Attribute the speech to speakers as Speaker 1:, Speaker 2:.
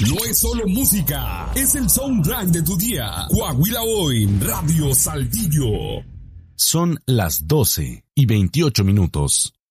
Speaker 1: No es solo música, es el soundtrack de tu día. Coahuila Hoy, Radio Saltillo.
Speaker 2: Son las 12:28.